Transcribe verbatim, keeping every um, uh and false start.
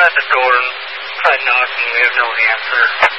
at the door and tried knocking. We have no answer.